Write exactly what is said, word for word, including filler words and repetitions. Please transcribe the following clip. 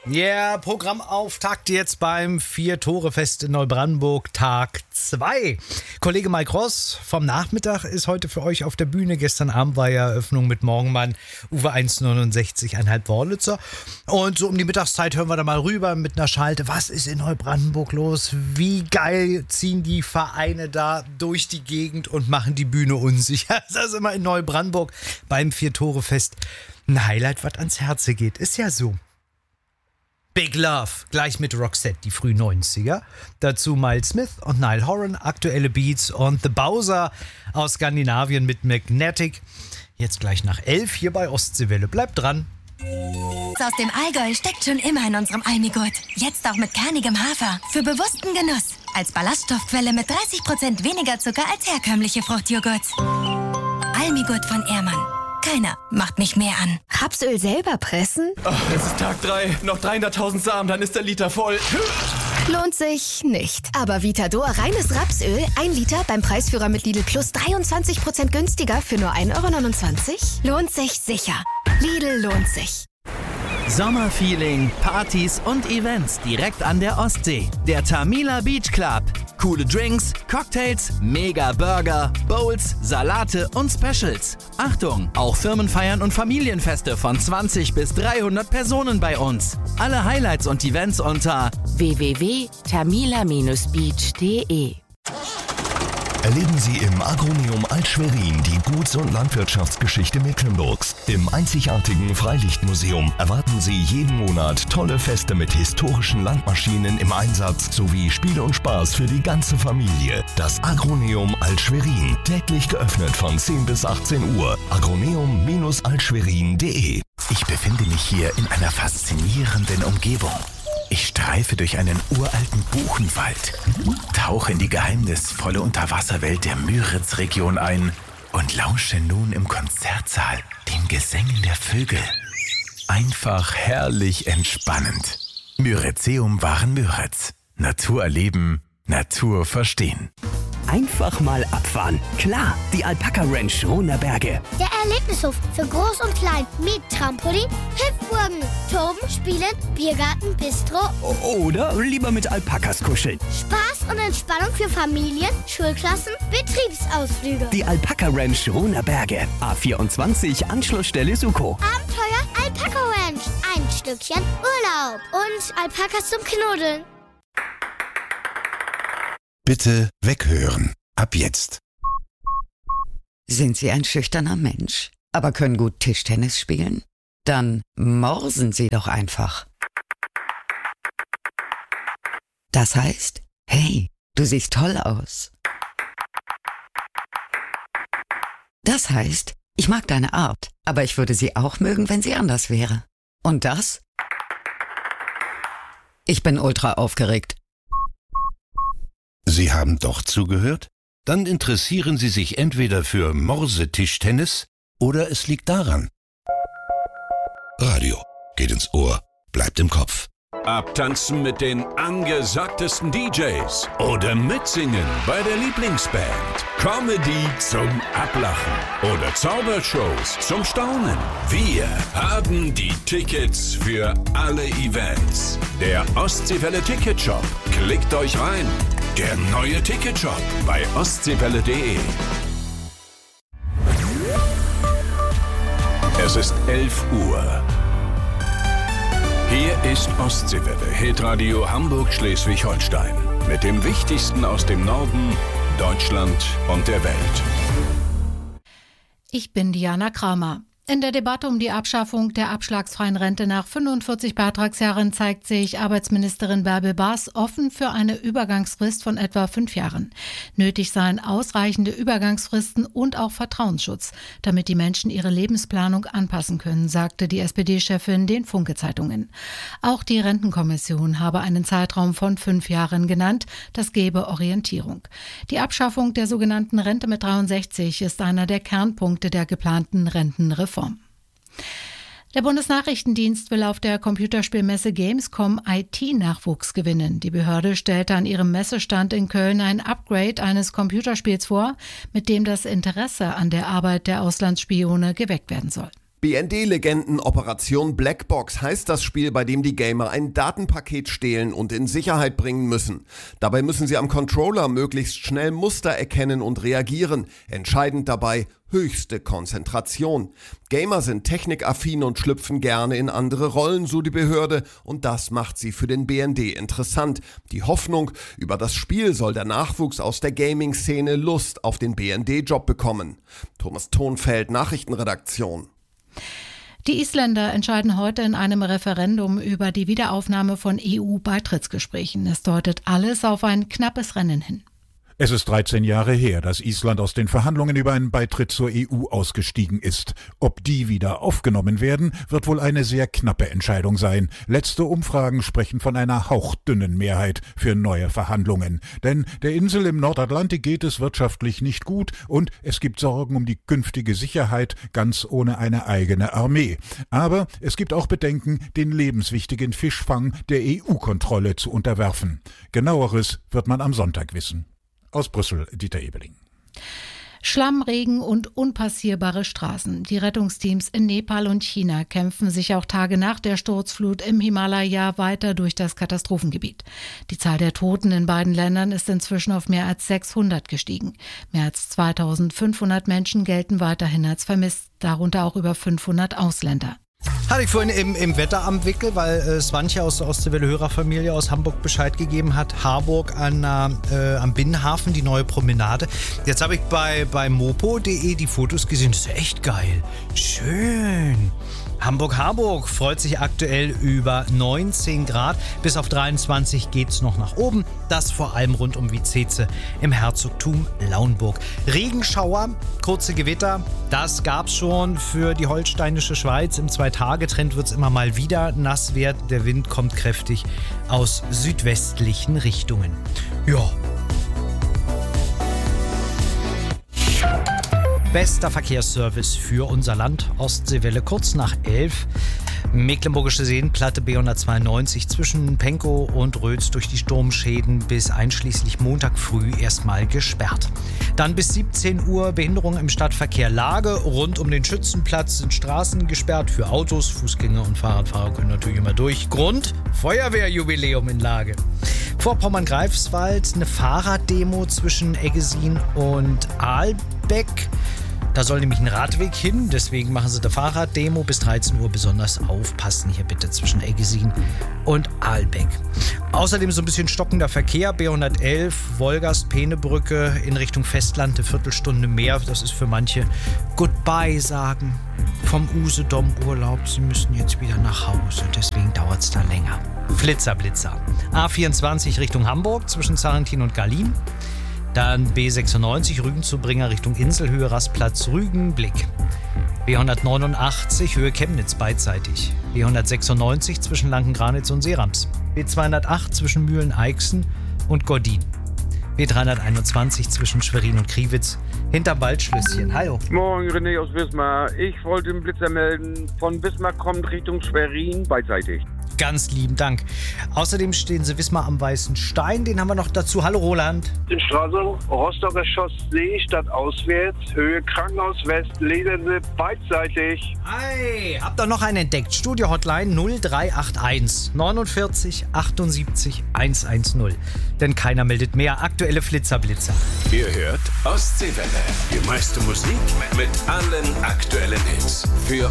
Ja, yeah, Programmauftakt jetzt beim Vier-Tore-Fest in Neubrandenburg, Tag zwei. Kollege Mike Ross vom Nachmittag ist heute für euch auf der Bühne. Gestern Abend war ja Eröffnung mit Morgenmann, Uwe eins neunundsechzig Komma fünf Worlitzer. Und so um die Mittagszeit hören wir da mal rüber mit einer Schalte. Was ist in Neubrandenburg los? Wie geil ziehen die Vereine da durch die Gegend und machen die Bühne unsicher? Das ist immer in Neubrandenburg beim Vier-Tore-Fest ein Highlight, was ans Herz geht. Ist ja so. Big Love, gleich mit Roxette, die frühen neunziger. Dazu Miles Smith und Niall Horan, aktuelle Beats und The Bowser aus Skandinavien mit Magnetic. Jetzt gleich nach elf hier bei Ostseewelle. Bleibt dran. Aus dem Allgäu steckt schon immer in unserem Almigurt. Jetzt auch mit kernigem Hafer. Für bewussten Genuss. Als Ballaststoffquelle mit dreißig Prozent weniger Zucker als herkömmliche Fruchtjoghurt. Almigurt von Ehrmann. Keiner macht mich mehr an. Rapsöl selber pressen? Oh, es ist Tag drei. Noch dreihunderttausend Samen, dann ist der Liter voll. Lohnt sich nicht. Aber Vitador reines Rapsöl, ein Liter beim Preisführer mit Lidl Plus dreiundzwanzig Prozent günstiger für nur ein Euro neunundzwanzig? Lohnt sich sicher. Lidl lohnt sich. Sommerfeeling, Partys und Events direkt an der Ostsee. Der Tamila Beach Club. Coole Drinks, Cocktails, mega Burger, Bowls, Salate und Specials. Achtung, auch Firmenfeiern und Familienfeste von zwanzig bis dreihundert Personen bei uns. Alle Highlights und Events unter w w w punkt tamila Bindestrich beach punkt de. Erleben Sie im Agroneum Alt-Schwerin die Guts- und Landwirtschaftsgeschichte Mecklenburgs. Im einzigartigen Freilichtmuseum erwarten Sie jeden Monat tolle Feste mit historischen Landmaschinen im Einsatz sowie Spiele und Spaß für die ganze Familie. Das Agroneum Alt-Schwerin, täglich geöffnet von zehn bis achtzehn Uhr. agroneum Bindestrich altschwerin punkt de. Ich befinde mich hier in einer faszinierenden Umgebung. Ich streife durch einen uralten Buchenwald, tauche in die geheimnisvolle Unterwasserwelt der Müritz-Region ein und lausche nun im Konzertsaal den Gesängen der Vögel. Einfach herrlich entspannend. Müritzeum waren Müritz. Natur erleben, Natur verstehen. Einfach mal abfahren. Klar, die Alpaka Ranch Rohnerberge. Der Erlebnishof für Groß und Klein mit Trampolin, Hüpfburgen, Toben, Spielen, Biergarten, Bistro. Oder lieber mit Alpakas kuscheln. Spaß und Entspannung für Familien, Schulklassen, Betriebsausflüge. Die Alpaka Ranch Rohnerberge. A vierundzwanzig, Anschlussstelle Suko. Abenteuer Alpaka Ranch. Ein Stückchen Urlaub. Und Alpakas zum Knuddeln. Bitte weghören. Ab jetzt. Sind Sie ein schüchterner Mensch, aber können gut Tischtennis spielen? Dann morsen Sie doch einfach. Das heißt, hey, du siehst toll aus. Das heißt, ich mag deine Art, aber ich würde sie auch mögen, wenn sie anders wäre. Und das? Ich bin ultra aufgeregt. Sie haben doch zugehört? Dann interessieren Sie sich entweder für Morsetischtennis oder es liegt daran. Radio geht ins Ohr, bleibt im Kopf. Abtanzen mit den angesagtesten D Js oder mitsingen bei der Lieblingsband. Comedy zum Ablachen oder Zaubershows zum Staunen. Wir haben die Tickets für alle Events. Der Ostseewelle Ticketshop. Klickt euch rein. Der neue Ticketshop bei ostseewelle punkt de. Es ist elf Uhr. Hier ist Ostseewelle, Hitradio Hamburg-Schleswig-Holstein. Mit dem Wichtigsten aus dem Norden, Deutschland und der Welt. Ich bin Diana Kramer. In der Debatte um die Abschaffung der abschlagsfreien Rente nach fünfundvierzig Beitragsjahren zeigt sich Arbeitsministerin Bärbel Baas offen für eine Übergangsfrist von etwa fünf Jahren. Nötig seien ausreichende Übergangsfristen und auch Vertrauensschutz, damit die Menschen ihre Lebensplanung anpassen können, sagte die S P D-Chefin den Funke-Zeitungen. Auch die Rentenkommission habe einen Zeitraum von fünf Jahren genannt, das gebe Orientierung. Die Abschaffung der sogenannten Rente mit dreiundsechzig ist einer der Kernpunkte der geplanten Rentenreform. Der Bundesnachrichtendienst will auf der Computerspielmesse Gamescom I T-Nachwuchs gewinnen. Die Behörde stellte an ihrem Messestand in Köln ein Upgrade eines Computerspiels vor, mit dem das Interesse an der Arbeit der Auslandsspione geweckt werden soll. B N D-Legenden Operation Blackbox heißt das Spiel, bei dem die Gamer ein Datenpaket stehlen und in Sicherheit bringen müssen. Dabei müssen sie am Controller möglichst schnell Muster erkennen und reagieren. Entscheidend dabei höchste Konzentration. Gamer sind technikaffin und schlüpfen gerne in andere Rollen, so die Behörde, und das macht sie für den B N D interessant. Die Hoffnung, über das Spiel soll der Nachwuchs aus der Gaming-Szene Lust auf den B N D-Job bekommen. Thomas Thonfeld, Nachrichtenredaktion. Die Isländer entscheiden heute in einem Referendum über die Wiederaufnahme von E U-Beitrittsgesprächen. Es deutet alles auf ein knappes Rennen hin. Es ist dreizehn Jahre her, dass Island aus den Verhandlungen über einen Beitritt zur E U ausgestiegen ist. Ob die wieder aufgenommen werden, wird wohl eine sehr knappe Entscheidung sein. Letzte Umfragen sprechen von einer hauchdünnen Mehrheit für neue Verhandlungen. Denn der Insel im Nordatlantik geht es wirtschaftlich nicht gut und es gibt Sorgen um die künftige Sicherheit, ganz ohne eine eigene Armee. Aber es gibt auch Bedenken, den lebenswichtigen Fischfang der E U-Kontrolle zu unterwerfen. Genaueres wird man am Sonntag wissen. Aus Brüssel, Dieter Ebeling. Schlamm, Regen und unpassierbare Straßen. Die Rettungsteams in Nepal und China kämpfen sich auch Tage nach der Sturzflut im Himalaya weiter durch das Katastrophengebiet. Die Zahl der Toten in beiden Ländern ist inzwischen auf mehr als sechshundert gestiegen. Mehr als zweitausendfünfhundert Menschen gelten weiterhin als vermisst, darunter auch über fünfhundert Ausländer. Hatte ich vorhin im, im Wetter am Wickel, weil äh, Swantje aus, aus der Welle-Hörerfamilie aus Hamburg Bescheid gegeben hat. Harburg an, äh, am Binnenhafen, die neue Promenade. Jetzt habe ich bei, bei mopo punkt de die Fotos gesehen. Das ist echt geil. Schön. Hamburg-Harburg freut sich aktuell über neunzehn Grad. Bis auf dreiundzwanzig geht es noch nach oben. Das vor allem rund um Viezeze im Herzogtum Lauenburg. Regenschauer, kurze Gewitter, das gab es schon für die holsteinische Schweiz. Im Zwei-Tage-Trend wird es immer mal wieder nass werden. Der Wind kommt kräftig aus südwestlichen Richtungen. Ja. Bester Verkehrsservice für unser Land. Ostseewelle kurz nach elf. Mecklenburgische Seenplatte B hundertzweiundneunzig zwischen Pankow und Rötz durch die Sturmschäden bis einschließlich Montag früh erstmal gesperrt. Dann bis siebzehn Uhr Behinderung im Stadtverkehr Lage. Rund um den Schützenplatz sind Straßen gesperrt für Autos. Fußgänger und Fahrradfahrer können natürlich immer durch. Grund: Feuerwehrjubiläum in Lage. Vorpommern-Greifswald eine Fahrraddemo zwischen Eggesin und Aalbeck. Da soll nämlich ein Radweg hin, deswegen machen sie eine Fahrraddemo bis dreizehn Uhr. Besonders aufpassen hier bitte zwischen Eggesin und Aalbeck. Außerdem so ein bisschen stockender Verkehr. B hundertelf, Wolgast-Peenebrücke in Richtung Festland, eine Viertelstunde mehr. Das ist für manche Goodbye sagen vom Usedom-Urlaub. Sie müssen jetzt wieder nach Hause, deswegen dauert es da länger. Flitzer, Blitzer. A vierundzwanzig Richtung Hamburg zwischen Zarentin und Garlin. Dann B sechsundneunzig Rügenzubringer Richtung Inselhöhe, Rastplatz Rügen, Blick. B hundertneunundachtzig Höhe Chemnitz beidseitig. B hundertsechsundneunzig zwischen Lanken-Granitz und Seerams. B zweihundertacht zwischen Mühlen-Eichsen und Gordin. B dreihunderteinundzwanzig zwischen Schwerin und Kriwitz. Hinter Waldschlösschen. Hallo. Morgen, René aus Wismar. Ich wollte den Blitzer melden. Von Wismar kommt Richtung Schwerin beidseitig. Ganz lieben Dank. Außerdem stehen sie Wismar am Weißen Stein. Den haben wir noch dazu. Hallo Roland. In Stralsund, Rostocker Chaussee, Stadt auswärts, Höhe Krankenhaus West, Lederse, beidseitig. Hi, habt ihr noch einen entdeckt? Studio Hotline null drei acht eins neunundvierzig achtundsiebzig hundertzehn. Denn keiner meldet mehr. Aktuelle Flitzerblitzer. Ihr hört Ostseewelle. Die meiste Musik mit allen aktuellen Hits. Für